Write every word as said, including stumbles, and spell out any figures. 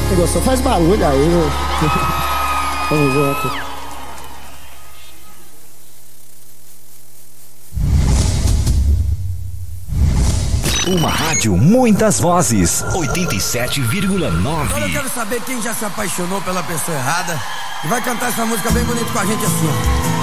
Quem gostou faz barulho aí, meu. Tamo junto. Uma rádio, muitas vozes. oitenta e sete vírgula nove. Agora eu quero saber quem já se apaixonou pela pessoa errada e vai cantar essa música bem bonita com a gente assim, ó.